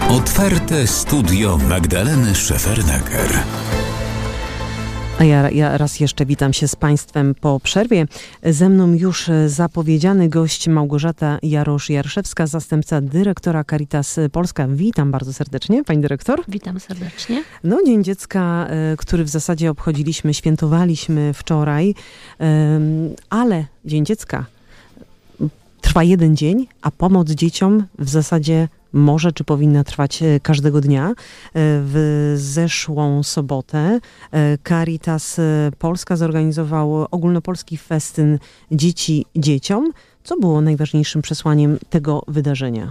Otwarte studio Magdaleny Szefernaker. A ja raz jeszcze witam się z Państwem po przerwie. Ze mną już zapowiedziany gość Małgorzata Jarosz-Jarszewska, zastępca dyrektora Caritas Polska. Witam bardzo serdecznie, pani dyrektor. Witam serdecznie. No, Dzień Dziecka, który w zasadzie świętowaliśmy wczoraj, ale Dzień Dziecka trwa jeden dzień, a pomoc dzieciom w zasadzie może czy powinna trwać każdego dnia. W zeszłą sobotę Caritas Polska zorganizował ogólnopolski festyn Dzieci dzieciom. Co było najważniejszym przesłaniem tego wydarzenia?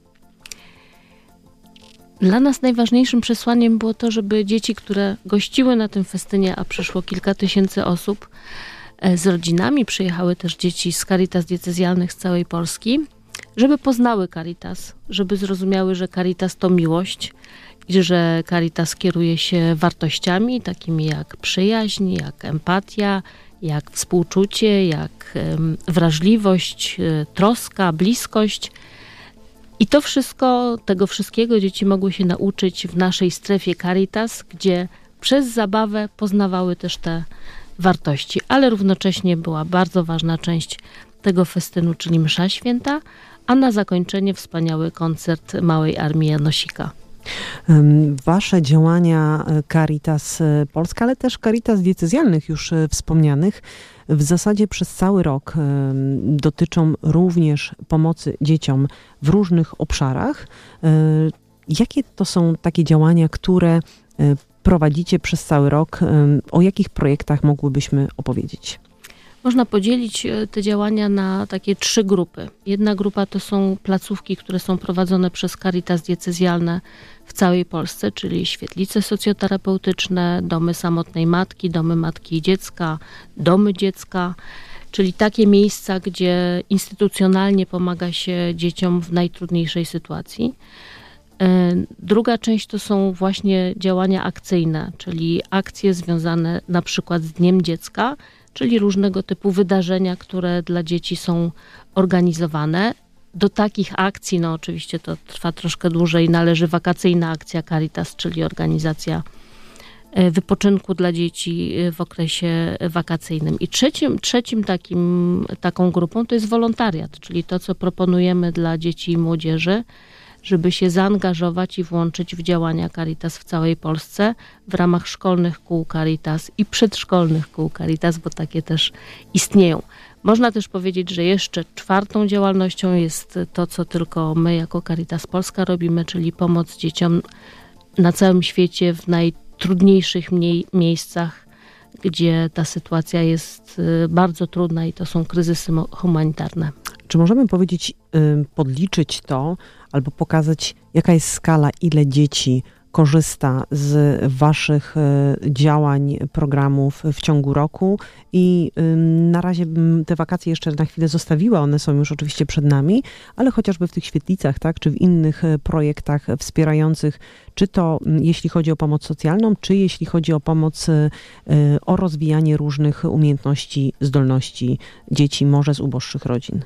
Dla nas najważniejszym przesłaniem było to, żeby dzieci, które gościły na tym festynie, a przyszło kilka tysięcy osób z rodzinami, przyjechały też dzieci z Caritas diecezjalnych z całej Polski, żeby poznały Caritas, żeby zrozumiały, że Caritas to miłość i że Caritas kieruje się wartościami takimi jak przyjaźń, jak empatia, jak współczucie, jak wrażliwość, troska, bliskość. I to wszystko, tego wszystkiego dzieci mogły się nauczyć w naszej strefie Caritas, gdzie przez zabawę poznawały też te wartości, ale równocześnie była bardzo ważna część tego festynu, czyli msza święta, a na zakończenie wspaniały koncert Małej Armii Janosika. Wasze działania Caritas Polska, ale też Caritas diecezjalnych już wspomnianych, w zasadzie przez cały rok dotyczą również pomocy dzieciom w różnych obszarach. Jakie to są takie działania, które prowadzicie przez cały rok? O jakich projektach mogłybyśmy opowiedzieć? Można podzielić te działania na takie 3 grupy. Jedna grupa to są placówki, które są prowadzone przez Caritas diecezjalne w całej Polsce, czyli świetlice socjoterapeutyczne, domy samotnej matki, domy matki i dziecka, domy dziecka, czyli takie miejsca, gdzie instytucjonalnie pomaga się dzieciom w najtrudniejszej sytuacji. Druga część to są właśnie działania akcyjne, czyli akcje związane na przykład z Dniem Dziecka, czyli różnego typu wydarzenia, które dla dzieci są organizowane. Do takich akcji, no oczywiście to trwa troszkę dłużej, należy wakacyjna akcja Caritas, czyli organizacja wypoczynku dla dzieci w okresie wakacyjnym. I trzecim taką grupą to jest wolontariat, czyli to, co proponujemy dla dzieci i młodzieży, żeby się zaangażować i włączyć w działania Caritas w całej Polsce w ramach szkolnych kół Caritas i przedszkolnych kół Caritas, bo takie też istnieją. Można też powiedzieć, że jeszcze 4. działalnością jest to, co tylko my jako Caritas Polska robimy, czyli pomoc dzieciom na całym świecie w najtrudniejszych miejscach, gdzie ta sytuacja jest bardzo trudna i to są kryzysy humanitarne. Czy możemy powiedzieć, podliczyć to, albo pokazać, jaka jest skala, ile dzieci korzysta z waszych działań, programów w ciągu roku? I na razie te wakacje jeszcze na chwilę zostawiła, one są już oczywiście przed nami, ale chociażby w tych świetlicach, tak, czy w innych projektach wspierających, czy to jeśli chodzi o pomoc socjalną, czy jeśli chodzi o pomoc, o rozwijanie różnych umiejętności, zdolności dzieci, może z uboższych rodzin.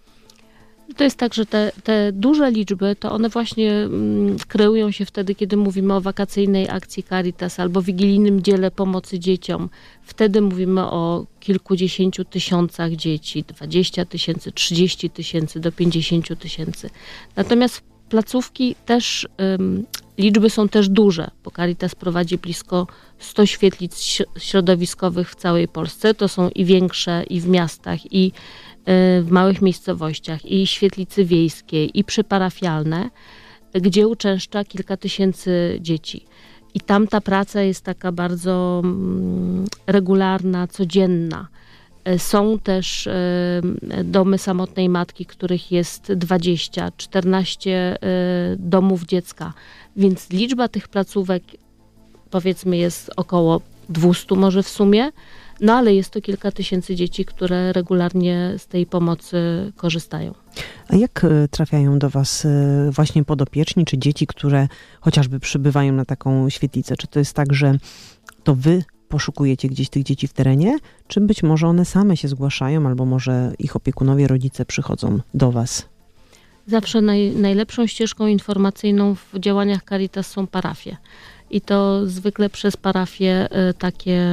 To jest tak, że te duże liczby, to one właśnie kreują się wtedy, kiedy mówimy o wakacyjnej akcji Caritas albo wigilijnym dziele pomocy dzieciom. Wtedy mówimy o kilkudziesięciu tysiącach dzieci, 20 tysięcy, 30 tysięcy do 50 tysięcy. Natomiast placówki też, liczby są też duże, bo Caritas prowadzi blisko 100 świetlic środowiskowych w całej Polsce. To są i większe, i w miastach, i w małych miejscowościach, i świetlicy wiejskie, i przyparafialne, gdzie uczęszcza kilka tysięcy dzieci. I tam ta praca jest taka bardzo regularna, codzienna. Są też domy samotnej matki, których jest 20, 14 domów dziecka. Więc liczba tych placówek, powiedzmy, jest około 200 może w sumie, no ale jest to kilka tysięcy dzieci, które regularnie z tej pomocy korzystają. A jak trafiają do was właśnie podopieczni, czy dzieci, które chociażby przybywają na taką świetlicę? Czy to jest tak, że to wy poszukujecie gdzieś tych dzieci w terenie, czy być może one same się zgłaszają, albo może ich opiekunowie, rodzice przychodzą do was? Zawsze najlepszą ścieżką informacyjną w działaniach Caritas są parafie. I to zwykle przez parafie takie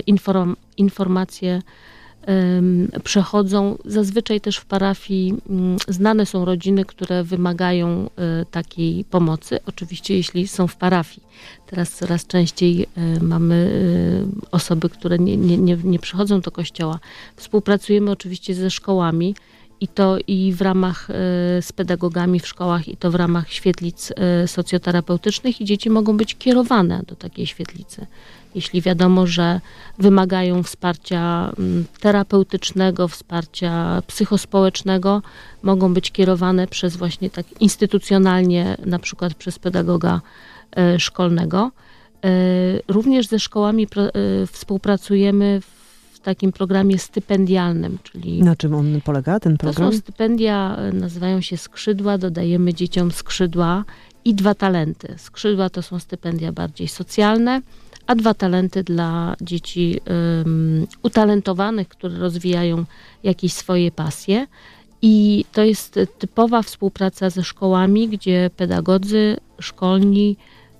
informacje przechodzą. Zazwyczaj też w parafii znane są rodziny, które wymagają takiej pomocy. Oczywiście jeśli są w parafii. Teraz coraz częściej mamy osoby, które nie przychodzą do kościoła. Współpracujemy oczywiście ze szkołami i to i w ramach z pedagogami w szkołach, i to w ramach świetlic socjoterapeutycznych, i dzieci mogą być kierowane do takiej świetlicy. Jeśli wiadomo, że wymagają wsparcia terapeutycznego, wsparcia psychospołecznego, mogą być kierowane przez właśnie tak instytucjonalnie, na przykład przez pedagoga szkolnego. Również ze szkołami współpracujemy w takim programie stypendialnym, czyli... Na czym on polega, ten program? To są stypendia, nazywają się skrzydła, dodajemy dzieciom skrzydła i 2 talenty. Skrzydła to są stypendia bardziej socjalne, a 2 talenty dla dzieci utalentowanych, które rozwijają jakieś swoje pasje. I to jest typowa współpraca ze szkołami, gdzie pedagodzy szkolni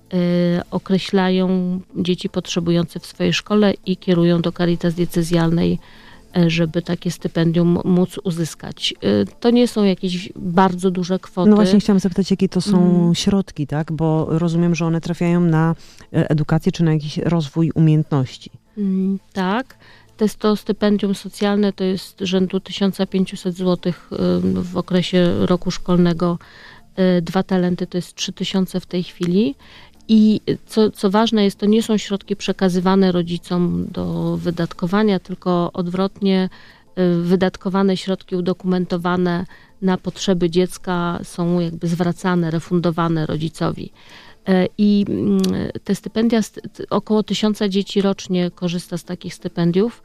określają dzieci potrzebujące w swojej szkole i kierują do Caritas diecezjalnej, żeby takie stypendium móc uzyskać. To nie są jakieś bardzo duże kwoty. No właśnie chciałam zapytać, jakie to są środki, tak? Bo rozumiem, że one trafiają na edukację czy na jakiś rozwój umiejętności. Tak. To stypendium socjalne to jest rzędu 1500 zł w okresie roku szkolnego. 2 talenty to jest 3000 w tej chwili. I co ważne jest, to nie są środki przekazywane rodzicom do wydatkowania, tylko odwrotnie wydatkowane środki udokumentowane na potrzeby dziecka są jakby zwracane, refundowane rodzicowi. I te stypendia, około 1000 dzieci rocznie korzysta z takich stypendiów.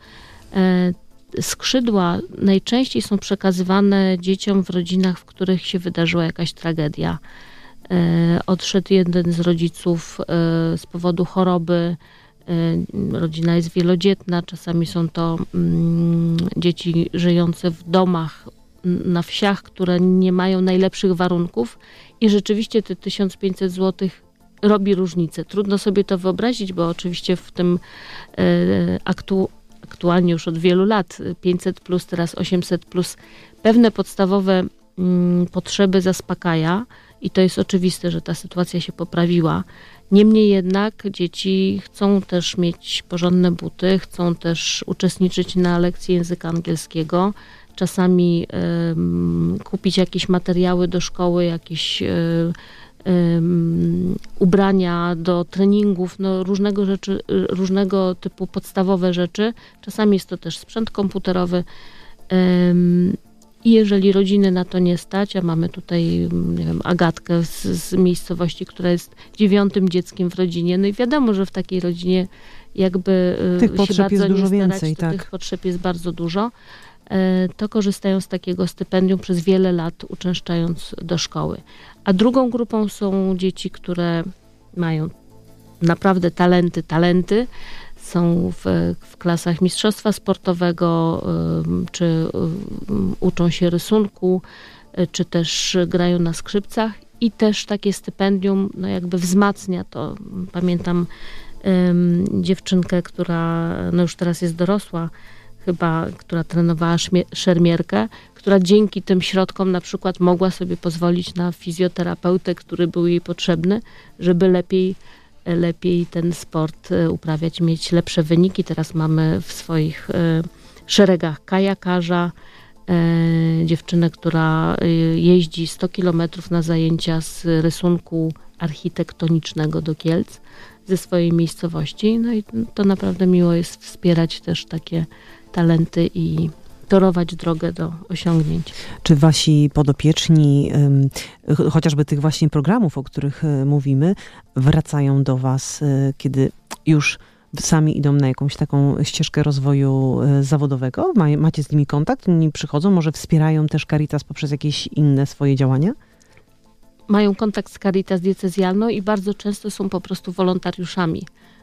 Skrzydła najczęściej są przekazywane dzieciom w rodzinach, w których się wydarzyła jakaś tragedia. Odszedł jeden z rodziców z powodu choroby, rodzina jest wielodzietna, czasami są to dzieci żyjące w domach na wsiach, które nie mają najlepszych warunków i rzeczywiście te 1500 zł robi różnicę. Trudno sobie to wyobrazić, bo oczywiście w tym aktualnie już od wielu lat 500+, teraz 800+, pewne podstawowe potrzeby zaspokaja i to jest oczywiste, że ta sytuacja się poprawiła. Niemniej jednak dzieci chcą też mieć porządne buty, chcą też uczestniczyć na lekcji języka angielskiego, czasami kupić jakieś materiały do szkoły, jakieś ubrania do treningów, no różnego typu podstawowe rzeczy. Czasami jest to też sprzęt komputerowy. I jeżeli rodziny na to nie stać, a mamy tutaj, nie wiem, Agatkę z miejscowości, która jest 9. dzieckiem w rodzinie, no i wiadomo, że w takiej rodzinie jakby tych się potrzeb bardzo jest nie dużo starać, więcej, to tak. tych potrzeb jest bardzo dużo, to korzystają z takiego stypendium przez wiele lat, uczęszczając do szkoły. A drugą grupą są dzieci, które mają naprawdę talenty, są w klasach mistrzostwa sportowego, czy uczą się rysunku, czy też grają na skrzypcach i też takie stypendium no jakby wzmacnia to. Pamiętam dziewczynkę, która no już teraz jest dorosła, chyba, która trenowała szermierkę, która dzięki tym środkom na przykład mogła sobie pozwolić na fizjoterapeutę, który był jej potrzebny, żeby lepiej ten sport uprawiać, mieć lepsze wyniki. Teraz mamy w swoich szeregach kajakarza, dziewczynę, która jeździ 100 kilometrów na zajęcia z rysunku architektonicznego do Kielc ze swojej miejscowości. No i to naprawdę miło jest wspierać też takie talenty i torować drogę do osiągnięć. Czy wasi podopieczni, chociażby tych właśnie programów, o których mówimy, wracają do was, kiedy już sami idą na jakąś taką ścieżkę rozwoju zawodowego? Macie z nimi kontakt? Oni przychodzą, może wspierają też Caritas poprzez jakieś inne swoje działania? Mają kontakt z Caritas diecezjalną i bardzo często są po prostu wolontariuszami.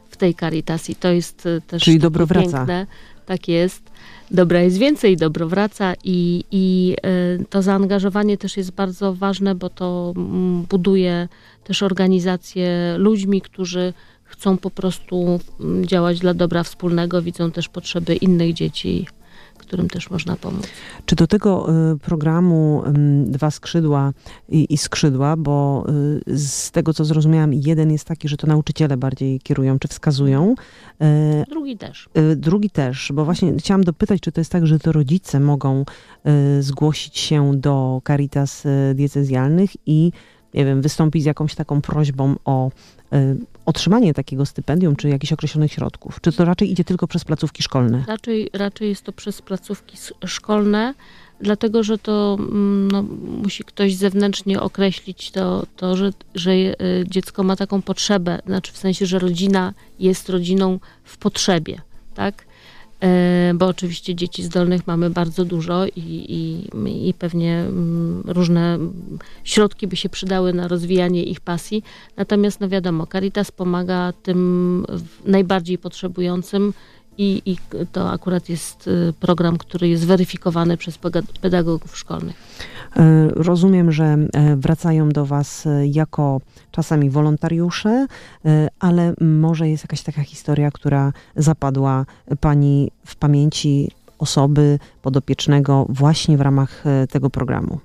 w tej Caritas i to jest też czyli dobro wraca. Piękne. Tak jest. Dobra jest więcej, dobro wraca i to zaangażowanie też jest bardzo ważne, bo to buduje też organizację ludźmi, którzy chcą po prostu działać dla dobra wspólnego, widzą też potrzeby innych dzieci, którym też można pomóc. Czy do tego programu Dwa skrzydła i skrzydła, bo z tego, co zrozumiałam, jeden jest taki, że to nauczyciele bardziej kierują, czy wskazują. Drugi też. Drugi też, bo właśnie chciałam dopytać, czy to jest tak, że to rodzice mogą zgłosić się do Caritas diecezjalnych i, nie wiem, wystąpić z jakąś taką prośbą o otrzymanie takiego stypendium, czy jakichś określonych środków? Czy to raczej idzie tylko przez placówki szkolne? Raczej jest to przez placówki szkolne, dlatego że to musi ktoś zewnętrznie określić że dziecko ma taką potrzebę, znaczy w sensie, że rodzina jest rodziną w potrzebie, tak? Bo oczywiście dzieci zdolnych mamy bardzo dużo i pewnie różne środki by się przydały na rozwijanie ich pasji. Natomiast no wiadomo, Caritas pomaga tym najbardziej potrzebującym i to akurat jest program, który jest weryfikowany przez pedagogów szkolnych. Rozumiem, że wracają do was jako czasami wolontariusze, ale może jest jakaś taka historia, która zapadła pani w pamięci osoby podopiecznego właśnie w ramach tego programu?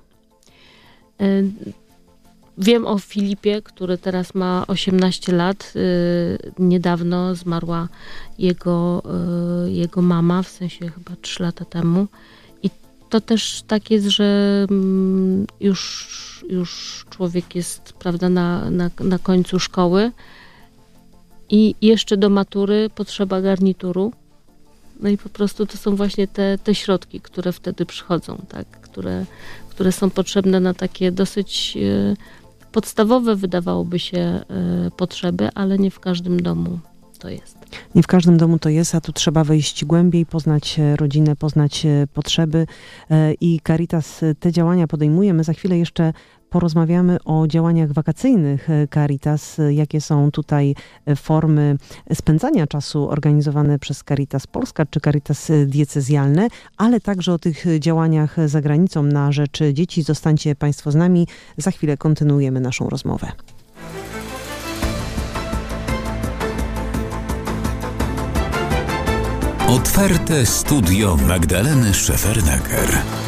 Wiem o Filipie, który teraz ma 18 lat. Niedawno zmarła jego mama, w sensie chyba 3 lata temu. I to też tak jest, że już człowiek jest, prawda, na końcu szkoły i jeszcze do matury potrzeba garnituru. No i po prostu to są właśnie te środki, które wtedy przychodzą, tak? Które są potrzebne na takie dosyć podstawowe, wydawałoby się, potrzeby, ale nie w każdym domu to jest. Nie w każdym domu to jest, a tu trzeba wejść głębiej, poznać rodzinę, poznać potrzeby i Caritas te działania podejmuje. My za chwilę jeszcze porozmawiamy o działaniach wakacyjnych Caritas, jakie są tutaj formy spędzania czasu organizowane przez Caritas Polska czy Caritas diecezjalne, ale także o tych działaniach za granicą na rzecz dzieci. Zostańcie Państwo z nami. Za chwilę kontynuujemy naszą rozmowę. Otwarte studio Magdaleny Szefernaker.